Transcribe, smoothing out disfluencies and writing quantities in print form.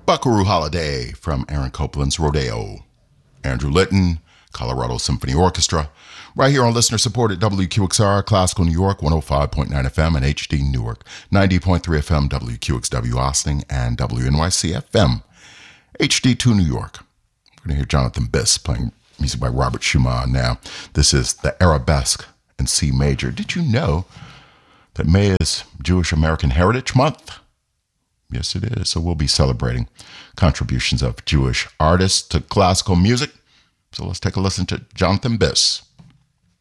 Buckaroo Holiday from Aaron Copland's Rodeo. Andrew Litton, Colorado Symphony Orchestra, right here on listener-supported WQXR, Classical New York, 105.9 FM, and HD Newark, 90.3 FM, WQXW Austin, and WNYC FM, HD2 New York. We're going to hear Jonathan Biss playing music by Robert Schumann now. This is the Arabesque in C major. Did you know that May is Jewish American Heritage Month? Yes, it is. So we'll be celebrating contributions of Jewish artists to classical music. So let's take a listen to Jonathan Biss.